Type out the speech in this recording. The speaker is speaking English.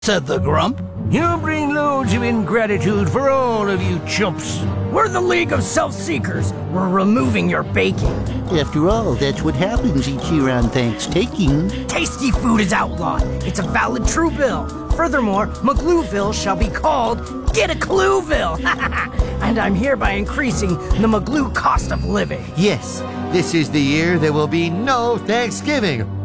said the Grump. You bring loads of ingratitude for all of you chumps. We're the League of Self-Seekers. We're removing your baking. After all, that's what happens each year on Thanksgiving. Tasty food is outlawed. It's a valid true bill. Furthermore, Maglooville shall be called Get a Clueville. And I'm hereby increasing the Magloo cost of living. Yes, this is the year there will be no Thanksgiving.